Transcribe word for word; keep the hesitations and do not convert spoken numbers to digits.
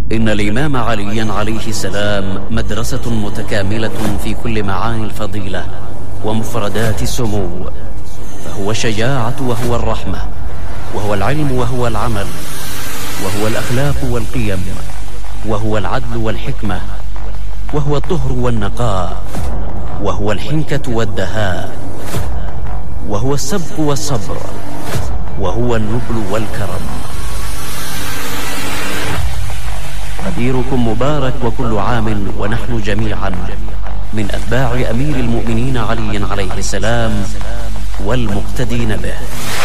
إن الإمام عليا عليه السلام مدرسة متكاملة في كل معاني الفضيلة ومفردات السمو، فهو الشجاعة وهو الرحمة، وهو العلم وهو العمل، وهو الأخلاق والقيم، وهو العدل والحكمة، وهو الطهر والنقاء، وهو الحنكة والدهاء، وهو السبق والصبر، وهو النبل والكرم. غديركم مبارك وكل عام ونحن جميعا من أتباع أمير المؤمنين علي عليه السلام والمقتدين به.